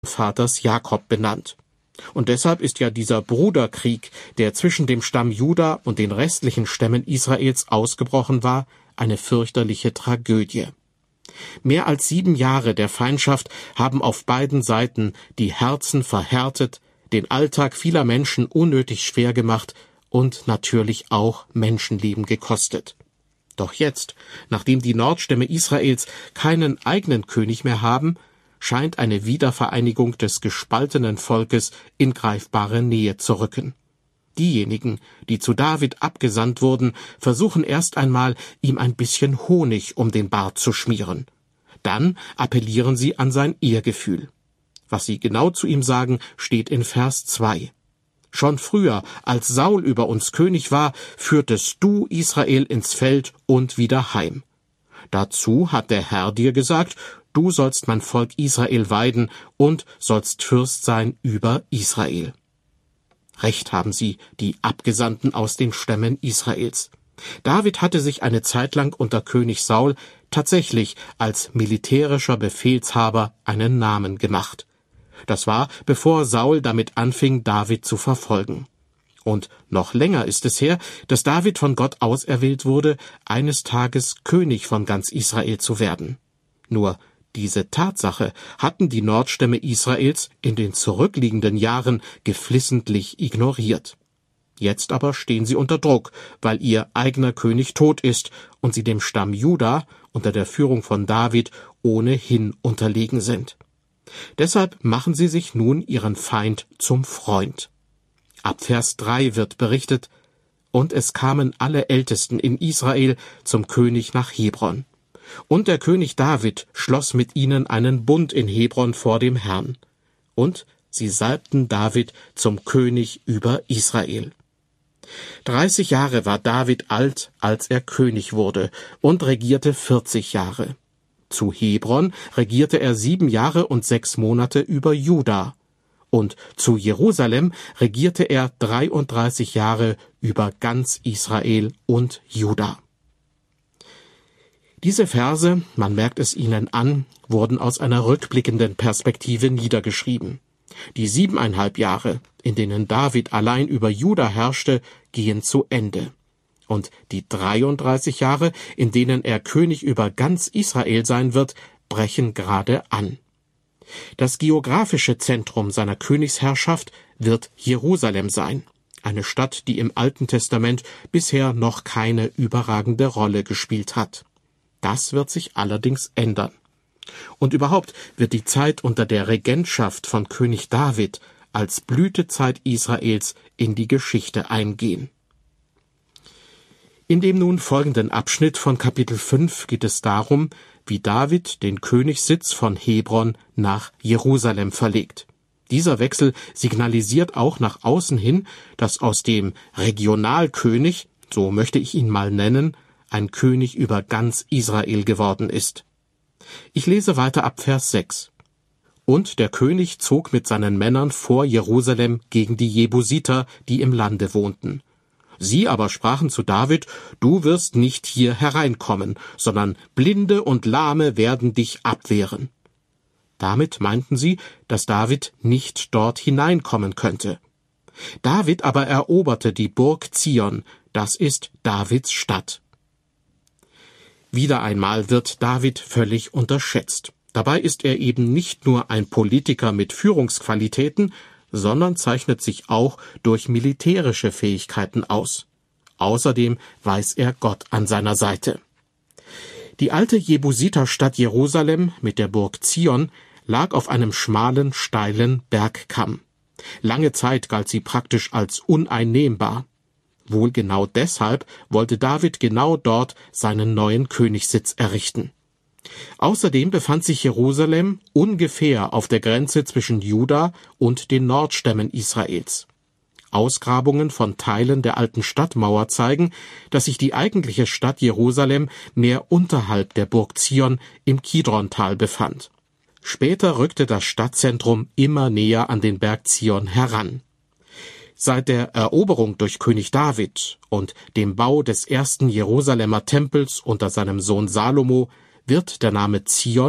Vaters Jakob benannt. Und deshalb ist ja dieser Bruderkrieg, der zwischen dem Stamm Juda und den restlichen Stämmen Israels ausgebrochen war, eine fürchterliche Tragödie. Mehr als 7 Jahre der Feindschaft haben auf beiden Seiten die Herzen verhärtet, den Alltag vieler Menschen unnötig schwer gemacht und natürlich auch Menschenleben gekostet. Doch jetzt, nachdem die Nordstämme Israels keinen eigenen König mehr haben, scheint eine Wiedervereinigung des gespaltenen Volkes in greifbare Nähe zu rücken. Diejenigen, die zu David abgesandt wurden, versuchen erst einmal, ihm ein bisschen Honig um den Bart zu schmieren. Dann appellieren sie an sein Ehrgefühl. Was sie genau zu ihm sagen, steht in Vers 2. Schon früher, als Saul über uns König war, führtest du Israel ins Feld und wieder heim. Dazu hat der Herr dir gesagt, du sollst mein Volk Israel weiden und sollst Fürst sein über Israel. Recht haben sie, die Abgesandten aus den Stämmen Israels. David hatte sich eine Zeit lang unter König Saul tatsächlich als militärischer Befehlshaber einen Namen gemacht. Das war, bevor Saul damit anfing, David zu verfolgen. Und noch länger ist es her, dass David von Gott auserwählt wurde, eines Tages König von ganz Israel zu werden. Nur diese Tatsache hatten die Nordstämme Israels in den zurückliegenden Jahren geflissentlich ignoriert. Jetzt aber stehen sie unter Druck, weil ihr eigener König tot ist und sie dem Stamm Juda unter der Führung von David ohnehin unterlegen sind. Deshalb machen sie sich nun ihren Feind zum Freund. Ab Vers 3 wird berichtet, und es kamen alle Ältesten in Israel zum König nach Hebron. Und der König David schloss mit ihnen einen Bund in Hebron vor dem Herrn. Und sie salbten David zum König über Israel. 30 Jahre war David alt, als er König wurde, und regierte 40 Jahre. Zu Hebron regierte er 7 Jahre und 6 Monate über Juda. Und zu Jerusalem regierte er 33 Jahre über ganz Israel und Juda. Diese Verse, man merkt es ihnen an, wurden aus einer rückblickenden Perspektive niedergeschrieben. Die 7,5 Jahre, in denen David allein über Juda herrschte, gehen zu Ende. Und die 33 Jahre, in denen er König über ganz Israel sein wird, brechen gerade an. Das geografische Zentrum seiner Königsherrschaft wird Jerusalem sein, eine Stadt, die im Alten Testament bisher noch keine überragende Rolle gespielt hat. Das wird sich allerdings ändern. Und überhaupt wird die Zeit unter der Regentschaft von König David als Blütezeit Israels in die Geschichte eingehen. In dem nun folgenden Abschnitt von Kapitel 5 geht es darum, wie David den Königssitz von Hebron nach Jerusalem verlegt. Dieser Wechsel signalisiert auch nach außen hin, dass aus dem Regionalkönig, so möchte ich ihn mal nennen, ein König über ganz Israel geworden ist. Ich lese weiter ab Vers 6. Und der König zog mit seinen Männern vor Jerusalem gegen die Jebusiter, die im Lande wohnten. Sie aber sprachen zu David, du wirst nicht hier hereinkommen, sondern Blinde und Lahme werden dich abwehren. Damit meinten sie, dass David nicht dort hineinkommen könnte. David aber eroberte die Burg Zion, das ist Davids Stadt. Wieder einmal wird David völlig unterschätzt. Dabei ist er eben nicht nur ein Politiker mit Führungsqualitäten, sondern zeichnet sich auch durch militärische Fähigkeiten aus. Außerdem weiß er Gott an seiner Seite. Die alte Jebusiterstadt Jerusalem mit der Burg Zion lag auf einem schmalen, steilen Bergkamm. Lange Zeit galt sie praktisch als uneinnehmbar. Wohl genau deshalb wollte David genau dort seinen neuen Königssitz errichten. Außerdem befand sich Jerusalem ungefähr auf der Grenze zwischen Juda und den Nordstämmen Israels. Ausgrabungen von Teilen der alten Stadtmauer zeigen, dass sich die eigentliche Stadt Jerusalem mehr unterhalb der Burg Zion im Kidrontal befand. Später rückte das Stadtzentrum immer näher an den Berg Zion heran. Seit der Eroberung durch König David und dem Bau des ersten Jerusalemer Tempels unter seinem Sohn Salomo wird der Name Zion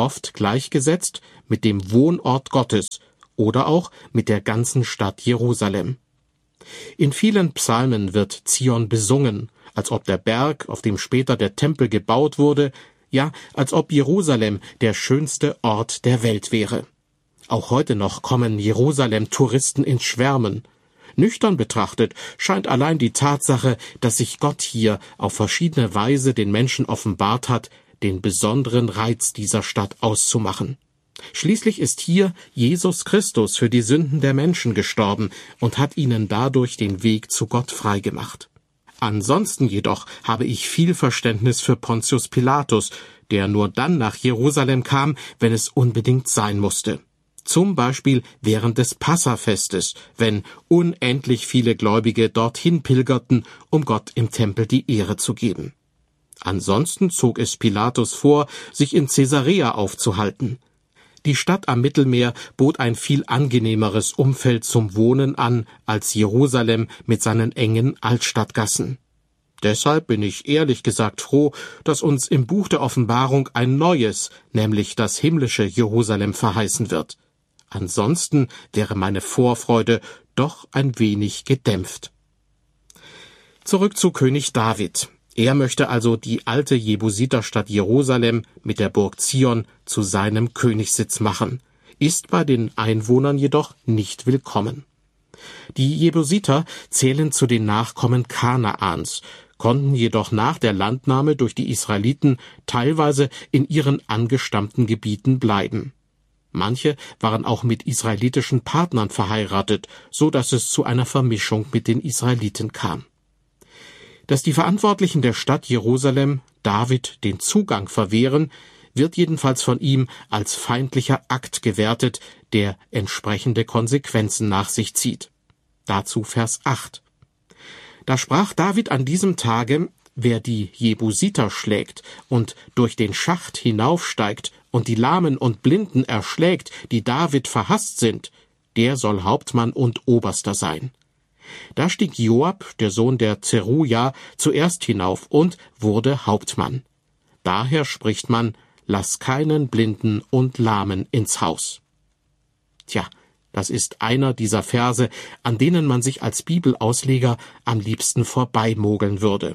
oft gleichgesetzt mit dem Wohnort Gottes oder auch mit der ganzen Stadt Jerusalem. In vielen Psalmen wird Zion besungen, als ob der Berg, auf dem später der Tempel gebaut wurde, ja, als ob Jerusalem der schönste Ort der Welt wäre. Auch heute noch kommen Jerusalem-Touristen in Schwärmen. Nüchtern betrachtet scheint allein die Tatsache, dass sich Gott hier auf verschiedene Weise den Menschen offenbart hat, den besonderen Reiz dieser Stadt auszumachen. Schließlich ist hier Jesus Christus für die Sünden der Menschen gestorben und hat ihnen dadurch den Weg zu Gott freigemacht. Ansonsten jedoch habe ich viel Verständnis für Pontius Pilatus, der nur dann nach Jerusalem kam, wenn es unbedingt sein musste. Zum Beispiel während des Passafestes, wenn unendlich viele Gläubige dorthin pilgerten, um Gott im Tempel die Ehre zu geben. Ansonsten zog es Pilatus vor, sich in Caesarea aufzuhalten. Die Stadt am Mittelmeer bot ein viel angenehmeres Umfeld zum Wohnen an als Jerusalem mit seinen engen Altstadtgassen. Deshalb bin ich ehrlich gesagt froh, dass uns im Buch der Offenbarung ein neues, nämlich das himmlische Jerusalem verheißen wird. Ansonsten wäre meine Vorfreude doch ein wenig gedämpft. Zurück zu König David. Er möchte also die alte Jebusiterstadt Jerusalem mit der Burg Zion zu seinem Königssitz machen, ist bei den Einwohnern jedoch nicht willkommen. Die Jebusiter zählen zu den Nachkommen Kanaans, konnten jedoch nach der Landnahme durch die Israeliten teilweise in ihren angestammten Gebieten bleiben. Manche waren auch mit israelitischen Partnern verheiratet, so dass es zu einer Vermischung mit den Israeliten kam. Dass die Verantwortlichen der Stadt Jerusalem David den Zugang verwehren, wird jedenfalls von ihm als feindlicher Akt gewertet, der entsprechende Konsequenzen nach sich zieht. Dazu Vers 8. Da sprach David an diesem Tage: Wer die Jebusiter schlägt und durch den Schacht hinaufsteigt und die Lahmen und Blinden erschlägt, die David verhasst sind, der soll Hauptmann und Oberster sein. Da stieg Joab, der Sohn der Zeruja, zuerst hinauf und wurde Hauptmann. Daher spricht man: Lass keinen Blinden und Lahmen ins Haus. Tja, das ist einer dieser Verse, an denen man sich als Bibelausleger am liebsten vorbeimogeln würde.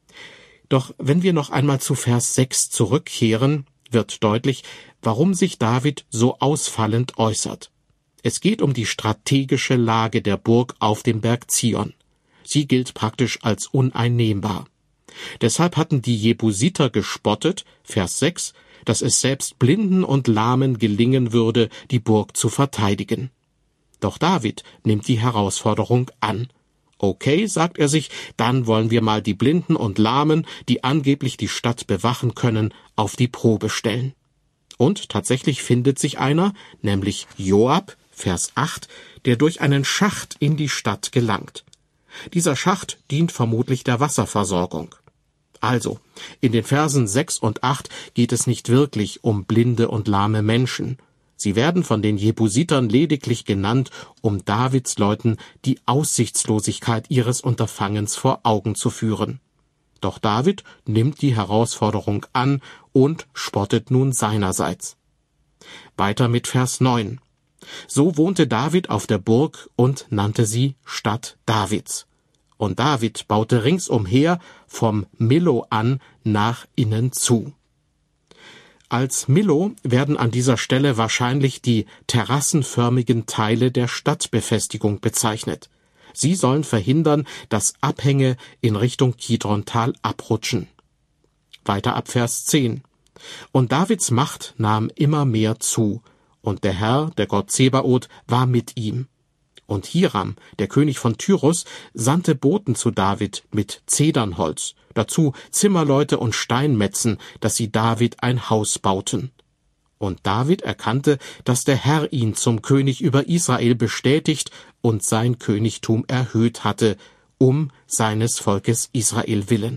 Doch wenn wir noch einmal zu Vers 6 zurückkehren, wird deutlich, warum sich David so ausfallend äußert. Es geht um die strategische Lage der Burg auf dem Berg Zion. Sie gilt praktisch als uneinnehmbar. Deshalb hatten die Jebusiter gespottet, Vers 6, dass es selbst Blinden und Lahmen gelingen würde, die Burg zu verteidigen. Doch David nimmt die Herausforderung an. Okay, sagt er sich, dann wollen wir mal die Blinden und Lahmen, die angeblich die Stadt bewachen können, auf die Probe stellen. Und tatsächlich findet sich einer, nämlich Joab, Vers 8, der durch einen Schacht in die Stadt gelangt. Dieser Schacht dient vermutlich der Wasserversorgung. Also, in den Versen 6 und 8 geht es nicht wirklich um blinde und lahme Menschen. Sie werden von den Jebusitern lediglich genannt, um Davids Leuten die Aussichtslosigkeit ihres Unterfangens vor Augen zu führen. Doch David nimmt die Herausforderung an und spottet nun seinerseits. Weiter mit Vers 9. So wohnte David auf der Burg und nannte sie Stadt Davids. Und David baute ringsumher vom Millo an nach innen zu. Als Millo werden an dieser Stelle wahrscheinlich die terrassenförmigen Teile der Stadtbefestigung bezeichnet. Sie sollen verhindern, dass Abhänge in Richtung Kidrontal abrutschen. Weiter ab Vers 10. Und Davids Macht nahm immer mehr zu, und der Herr, der Gott Zebaoth, war mit ihm. Und Hiram, der König von Tyrus, sandte Boten zu David mit Zedernholz, dazu Zimmerleute und Steinmetzen, dass sie David ein Haus bauten. Und David erkannte, dass der Herr ihn zum König über Israel bestätigt und sein Königtum erhöht hatte, um seines Volkes Israel willen.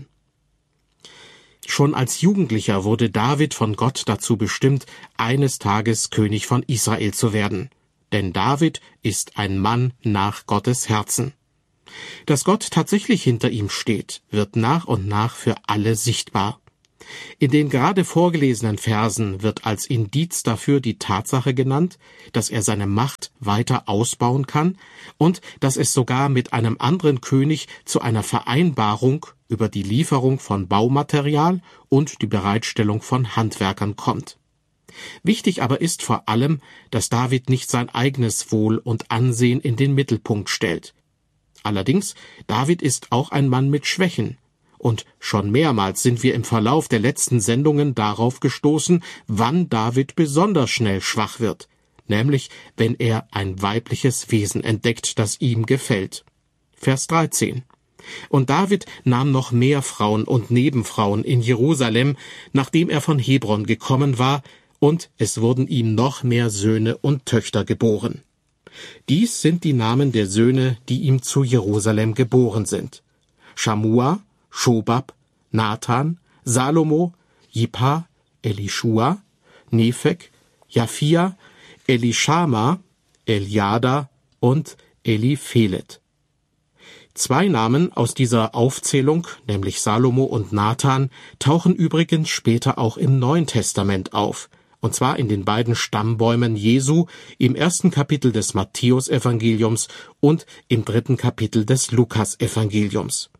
Schon als Jugendlicher wurde David von Gott dazu bestimmt, eines Tages König von Israel zu werden. Denn David ist ein Mann nach Gottes Herzen. Dass Gott tatsächlich hinter ihm steht, wird nach und nach für alle sichtbar. In den gerade vorgelesenen Versen wird als Indiz dafür die Tatsache genannt, dass er seine Macht weiter ausbauen kann und dass es sogar mit einem anderen König zu einer Vereinbarung über die Lieferung von Baumaterial und die Bereitstellung von Handwerkern kommt. Wichtig aber ist vor allem, dass David nicht sein eigenes Wohl und Ansehen in den Mittelpunkt stellt. Allerdings, David ist auch ein Mann mit Schwächen. Und schon mehrmals sind wir im Verlauf der letzten Sendungen darauf gestoßen, wann David besonders schnell schwach wird, nämlich wenn er ein weibliches Wesen entdeckt, das ihm gefällt. Vers 13. Und David nahm noch mehr Frauen und Nebenfrauen in Jerusalem, nachdem er von Hebron gekommen war, und es wurden ihm noch mehr Söhne und Töchter geboren. Dies sind die Namen der Söhne, die ihm zu Jerusalem geboren sind: Schamua, Schobab, Nathan, Salomo, Jippa, Elischua, Nepheg, Japhia, Elischama, Eliada und Eliphelet. 2 Namen aus dieser Aufzählung, nämlich Salomo und Nathan, tauchen übrigens später auch im Neuen Testament auf, und zwar in den beiden Stammbäumen Jesu im 1. Kapitel des Matthäusevangeliums und im 3. Kapitel des Lukasevangeliums.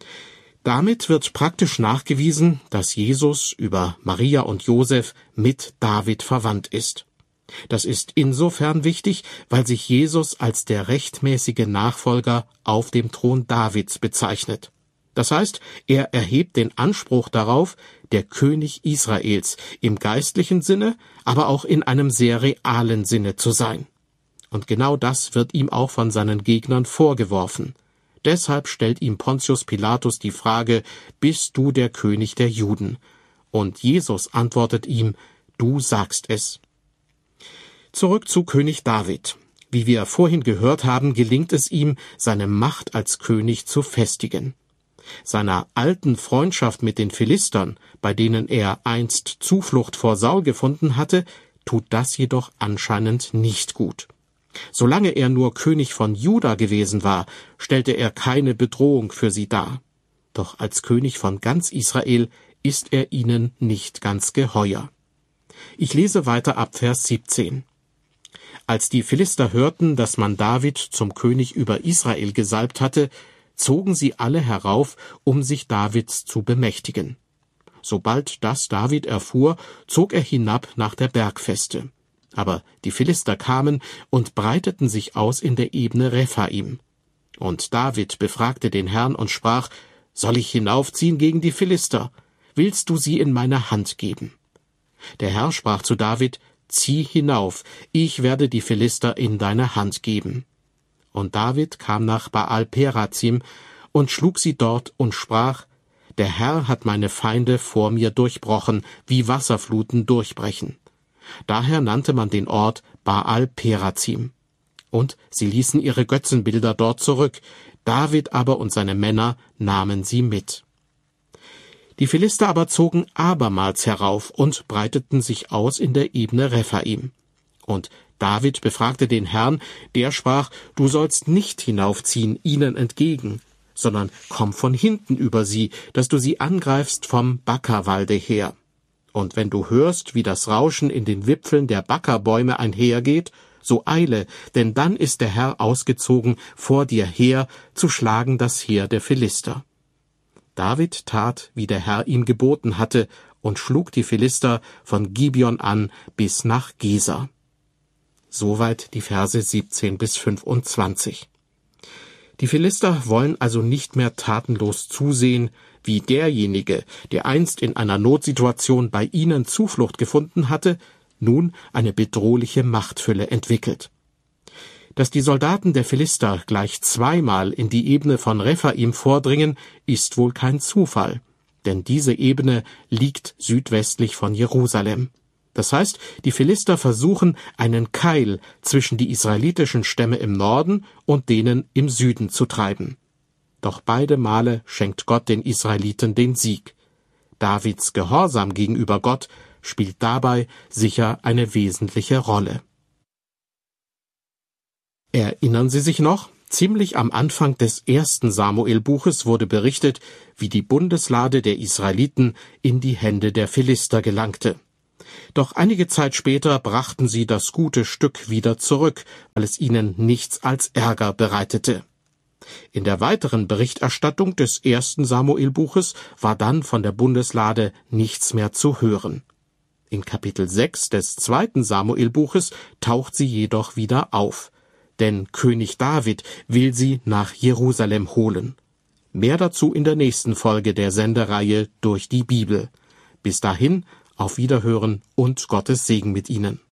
Damit wird praktisch nachgewiesen, dass Jesus über Maria und Josef mit David verwandt ist. Das ist insofern wichtig, weil sich Jesus als der rechtmäßige Nachfolger auf dem Thron Davids bezeichnet. Das heißt, er erhebt den Anspruch darauf, der König Israels im geistlichen Sinne, aber auch in einem sehr realen Sinne zu sein. Und genau das wird ihm auch von seinen Gegnern vorgeworfen. Deshalb stellt ihm Pontius Pilatus die Frage: Bist du der König der Juden? Und Jesus antwortet ihm: Du sagst es. Zurück zu König David. Wie wir vorhin gehört haben, gelingt es ihm, seine Macht als König zu festigen. Seiner alten Freundschaft mit den Philistern, bei denen er einst Zuflucht vor Saul gefunden hatte, tut das jedoch anscheinend nicht gut. Solange er nur König von Juda gewesen war, stellte er keine Bedrohung für sie dar. Doch als König von ganz Israel ist er ihnen nicht ganz geheuer. Ich lese weiter ab Vers 17. Als die Philister hörten, dass man David zum König über Israel gesalbt hatte, zogen sie alle herauf, um sich Davids zu bemächtigen. Sobald das David erfuhr, zog er hinab nach der Bergfeste. Aber die Philister kamen und breiteten sich aus in der Ebene Rephaim. Und David befragte den Herrn und sprach: Soll ich hinaufziehen gegen die Philister? Willst du sie in meine Hand geben? Der Herr sprach zu David: Zieh hinauf, ich werde die Philister in deine Hand geben. Und David kam nach Baal-Perazim und schlug sie dort und sprach: Der Herr hat meine Feinde vor mir durchbrochen, wie Wasserfluten durchbrechen. Daher nannte man den Ort Baal-Perazim. Und sie ließen ihre Götzenbilder dort zurück, David aber und seine Männer nahmen sie mit. Die Philister aber zogen abermals herauf und breiteten sich aus in der Ebene Rephaim. Und David befragte den Herrn, der sprach: Du sollst nicht hinaufziehen ihnen entgegen, sondern komm von hinten über sie, dass du sie angreifst vom Backerwalde her. Und wenn du hörst, wie das Rauschen in den Wipfeln der Backerbäume einhergeht, so eile, denn dann ist der Herr ausgezogen vor dir her, zu schlagen das Heer der Philister. David tat, wie der Herr ihm geboten hatte, und schlug die Philister von Gibeon an bis nach Gesa. Soweit die Verse 17 bis 25. Die Philister wollen also nicht mehr tatenlos zusehen, wie derjenige, der einst in einer Notsituation bei ihnen Zuflucht gefunden hatte, nun eine bedrohliche Machtfülle entwickelt. Dass die Soldaten der Philister gleich zweimal in die Ebene von Rephaim vordringen, ist wohl kein Zufall, denn diese Ebene liegt südwestlich von Jerusalem. Das heißt, die Philister versuchen, einen Keil zwischen die israelitischen Stämme im Norden und denen im Süden zu treiben. Doch beide Male schenkt Gott den Israeliten den Sieg. Davids Gehorsam gegenüber Gott spielt dabei sicher eine wesentliche Rolle. Erinnern Sie sich noch? Ziemlich am Anfang des 1. Samuel-Buches wurde berichtet, wie die Bundeslade der Israeliten in die Hände der Philister gelangte. Doch einige Zeit später brachten sie das gute Stück wieder zurück, weil es ihnen nichts als Ärger bereitete. In der weiteren Berichterstattung des 1. Samuel-Buches war dann von der Bundeslade nichts mehr zu hören. In Kapitel 6 des 2. Samuel-Buches taucht sie jedoch wieder auf. Denn König David will sie nach Jerusalem holen. Mehr dazu in der nächsten Folge der Sendereihe Durch die Bibel. Bis dahin, auf Wiederhören und Gottes Segen mit Ihnen.